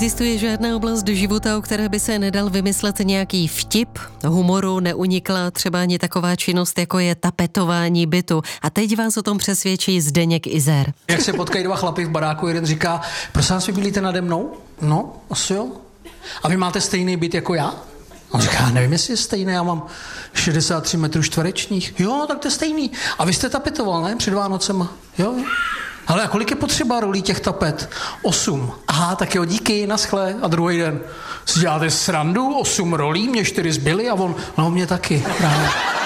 Existuje žádná oblast života, o které by se nedal vymyslet nějaký vtip? Humoru neunikla třeba ani taková činnost, jako je tapetování bytu. A teď vás o tom přesvědčí Zdeněk Izer. Jak se potkají dva chlapy v baráku, jeden říká, prosím vás, vy bydlíte nade mnou? No, asi jo. A vy máte stejný byt jako já? On říká, nevím, jestli je stejný, já mám 63 metrů čtverečních. Jo, tak to je stejný. A vy jste tapetoval, ne? Před Vánocema. Jo. Ale a kolik je potřeba rolí těch tapet? 8. Aha, tak jo, díky, naschle. A druhý den si děláte srandu, 8 rolí, mě 4 zbyly a on mě taky. Právě.